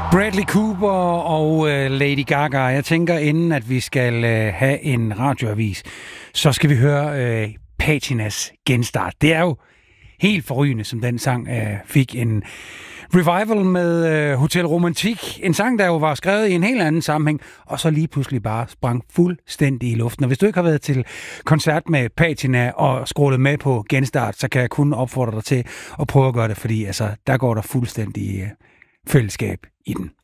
Bradley Cooper og Lady Gaga. Jeg tænker, inden at vi skal have en radioavis, så skal vi høre Patinas genstart. Det er jo helt forrygende, som den sang fik en revival med Hotel Romantik. En sang, der jo var skrevet i en helt anden sammenhæng, og så lige pludselig bare sprang fuldstændig i luften. Og hvis du ikke har været til koncert med Patina og scrollet med på genstart, så kan jeg kun opfordre dig til at prøve at gøre det, fordi altså, der går der fuldstændig fællesskab i den.